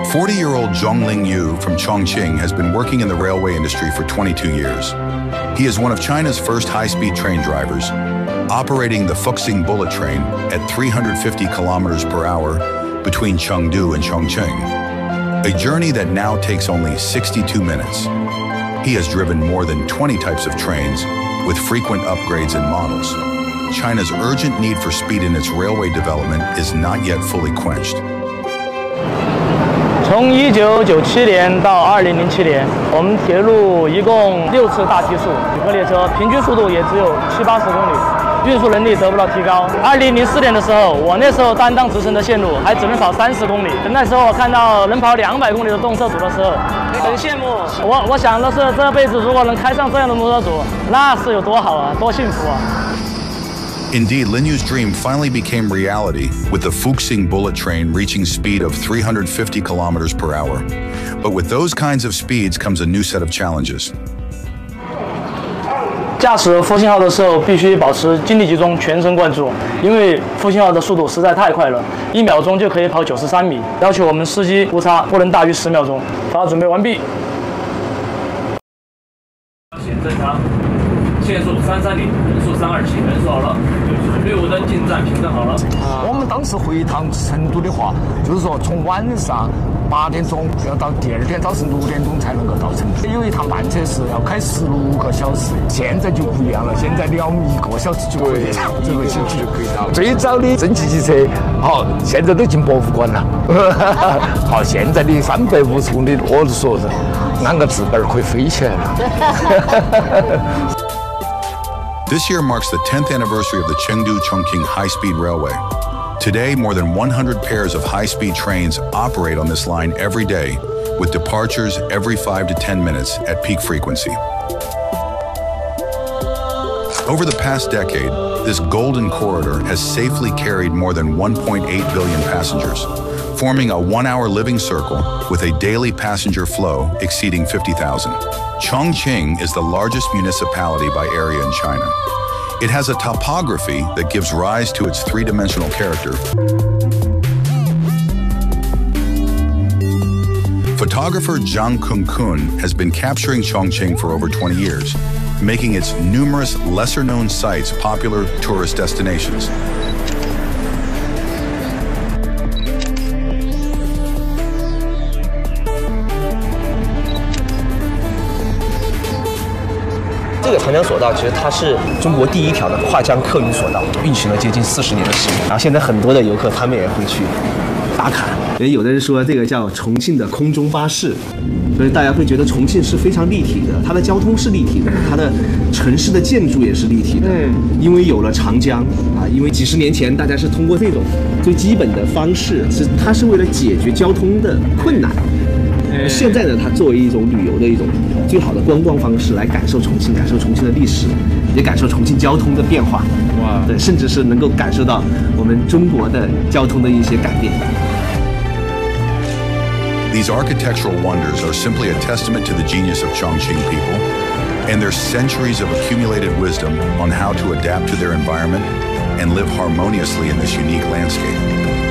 40-year-old Zhongling Yu from Chongqing has been working in the railway industry for 22 years. He is one of China's first high-speed train drivers, operating the Fuxing bullet train at 350 kilometers per hour between Chengdu and Chongqing, a journey that now takes only 62 minutes. He has driven more than 20 types of trains with frequent upgrades and models. China's urgent need for speed in its railway development is not yet fully quenched. 从1997年到2007年，我们铁路一共6次大提速，旅客列车平均速度也只有70-80公里，运输能力得不到提高。2004年的时候，我那时候担当直升的线路还只能跑30公里，那时候我看到能跑200公里的动车组的时候，很羡慕。我想的是，这辈子如果能开上这样的摩托组，那是有多好啊，多幸福啊！ Indeed, Lin Yu's dream finally became reality with the Fuxing bullet train reaching speed of 350 kilometers per hour. But with those kinds of speeds comes a new set of challenges. 驾驶复兴号的时候，必须保持精力集中、全神贯注，因为复兴号的速度实在太快了，1秒钟就可以跑93米，要求我们司机误差不能大于10秒钟。好，准备完毕。 显正常。 限速330，人速327，人数好了，绿雾灯进站，平整好了。 我们当时回一趟成都的话，就是说从晚上8点钟要到第2天早晨6点钟才能够到成都。有一趟慢车是要开16个小时，现在就不一样了，现在只要1个小时就可以到这个景区就可以到。最早的蒸汽机车，好，现在都进博物馆了。好，现在的350公里，我是说是按个字本可以飞起来了。 This year marks the 10th anniversary of the Chengdu-Chongqing high-speed railway. Today, more than 100 pairs of high-speed trains operate on this line every day, with departures every 5 to 10 minutes at peak frequency. Over the past decade, this golden corridor has safely carried more than 1.8 billion passengers, forming a 1-hour living circle with a daily passenger flow exceeding 50,000. Chongqing is the largest municipality by area in China. It has a topography that gives rise to its three-dimensional character. Photographer Zhang Kungkun has been capturing Chongqing for over 20 years, making its numerous lesser-known sites popular tourist destinations. This 这个长江索道其实它是中国第一条的跨江客运索道，运行了接近40年的时间。然后现在很多的游客他们也会去打卡。所以有的人说这个叫重庆的空中巴士，所以大家会觉得重庆是非常立体的，它的交通是立体的，它的城市的建筑也是立体的。因为有了长江啊，因为几十年前大家是通过这种最基本的方式，它是为了解决交通的困难。现在呢，它作为一种旅游的一种最好的观光方式来感受重庆，感受重庆的历史，也感受重庆交通的变化。哇，对，甚至是能够感受到我们中国的交通的一些改变。 These architectural wonders are simply a testament to the genius of Chongqing people and their centuries of accumulated wisdom on how to adapt to their environment and live harmoniously in this unique landscape.